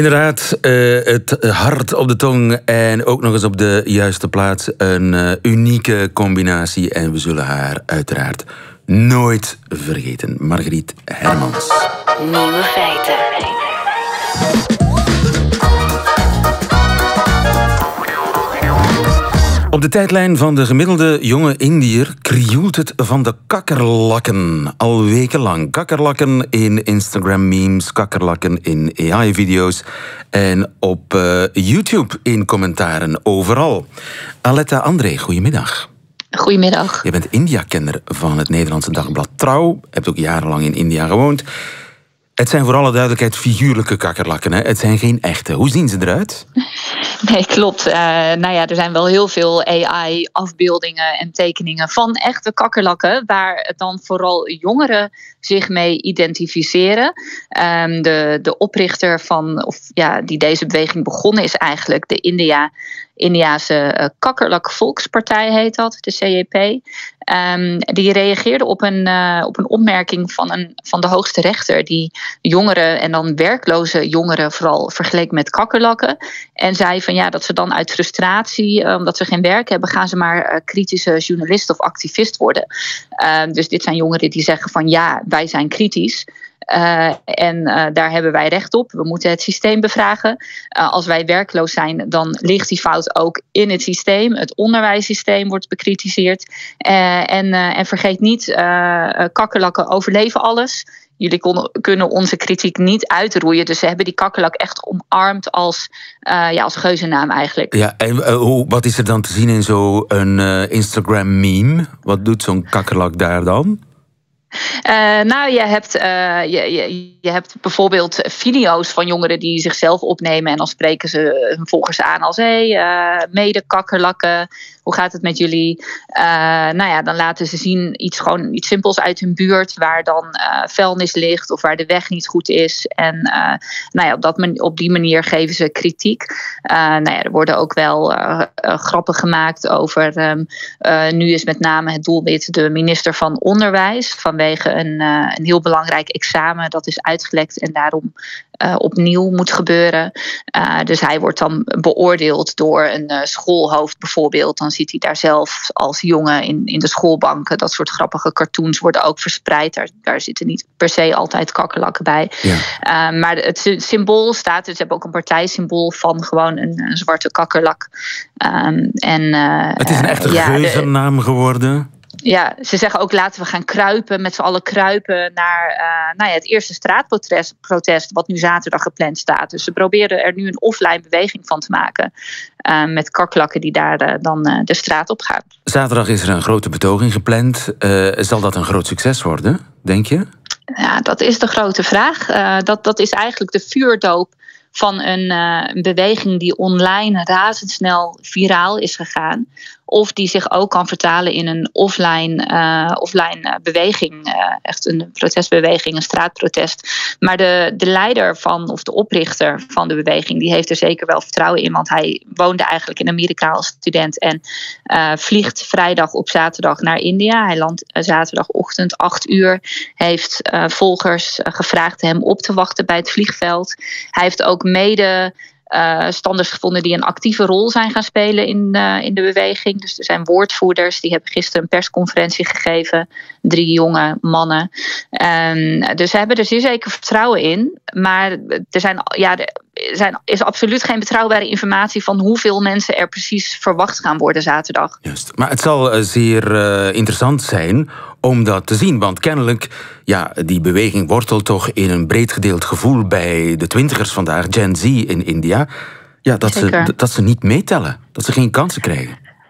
Inderdaad, het hart op de tong en ook nog eens op de juiste plaats. Een unieke combinatie en we zullen haar uiteraard nooit vergeten. Margriet Hermans. Nieuwe feiten. Op de tijdlijn van de gemiddelde jonge Indiër krioelt het van de kakkerlakken. Al wekenlang. Kakkerlakken in Instagram-memes, kakkerlakken in AI-video's en op YouTube in commentaren. Overal. Aletta André, goedemiddag. Goedemiddag. Je bent India-kenner van het Nederlandse dagblad Trouw. Hebt ook jarenlang in India gewoond. Het zijn voor alle duidelijkheid figuurlijke kakkerlakken, hè? Het zijn geen echte. Hoe zien ze eruit? Nee, klopt. Er zijn wel heel veel AI-afbeeldingen en tekeningen van echte kakkerlakken, waar dan vooral jongeren zich mee identificeren. De oprichter die deze beweging begonnen is eigenlijk de Indiase Kakkerlak Volkspartij heet dat, de CJP. Die reageerde op een opmerking van de hoogste rechter, die jongeren en dan werkloze jongeren vooral vergeleek met kakkerlakken. En zei van dat ze dan uit frustratie, omdat ze geen werk hebben, gaan ze maar kritische journalist of activist worden. Dus dit zijn jongeren die zeggen van wij zijn kritisch. Daar hebben wij recht op. We moeten het systeem bevragen. Als wij werkloos zijn, dan ligt die fout ook in het systeem. Het onderwijssysteem wordt bekritiseerd. En vergeet niet, kakkerlakken overleven alles. Jullie kunnen onze kritiek niet uitroeien. Dus ze hebben die kakkerlak echt omarmd als geuzennaam eigenlijk. Ja, en wat is er dan te zien in zo'n Instagram-meme? Wat doet zo'n kakkerlak daar dan? Je hebt bijvoorbeeld video's van jongeren die zichzelf opnemen en dan spreken ze hun volgers aan als mede kakkerlakken, hoe gaat het met jullie? Dan laten ze zien iets simpels uit hun buurt waar dan vuilnis ligt of waar de weg niet goed is. En op die manier geven ze kritiek. Er worden ook wel grappen gemaakt over, nu is met name het doelwit de minister van Onderwijs vanwege een heel belangrijk examen dat is uitgelekt en daarom opnieuw moet gebeuren. Dus hij wordt dan beoordeeld door een schoolhoofd bijvoorbeeld. Dan ziet hij daar zelf als jongen in de schoolbanken. Dat soort grappige cartoons worden ook verspreid. Daar zitten niet per se altijd kakkerlakken bij. Ja. Maar het symbool staat, dus ze hebben ook een partijsymbool van gewoon een zwarte kakkerlak. Het is een echte geuzennaam geworden. Ja, ze zeggen ook laten we gaan kruipen, met z'n allen kruipen naar het eerste straatprotest wat nu zaterdag gepland staat. Dus ze proberen er nu een offline beweging van te maken met kakkerlakken die daar dan de straat op gaan. Zaterdag is er een grote betoging gepland. Zal dat een groot succes worden, denk je? Ja, dat is de grote vraag. Dat is eigenlijk de vuurdoop van een beweging die online razendsnel viraal is gegaan. Of die zich ook kan vertalen in een offline beweging. Echt een protestbeweging, een straatprotest. Maar de leider of de oprichter van de beweging, die heeft er zeker wel vertrouwen in. Want hij woonde eigenlijk in Amerika als student. En vliegt vrijdag op zaterdag naar India. Hij landt zaterdagochtend 8:00. Heeft volgers gevraagd hem op te wachten bij het vliegveld. Hij heeft ook standers gevonden die een actieve rol zijn gaan spelen in de beweging. Dus er zijn woordvoerders, die hebben gisteren een persconferentie gegeven. 3 jonge mannen. Dus ze hebben er zeer zeker vertrouwen in. Maar er is absoluut geen betrouwbare informatie van hoeveel mensen er precies verwacht gaan worden zaterdag. Juist. Maar het zal zeer interessant zijn om dat te zien. Want kennelijk, die beweging wortelt toch in een breed gedeeld gevoel bij de twintigers vandaag, Gen Z in India. Ja, dat ze niet meetellen. Dat ze geen kansen krijgen.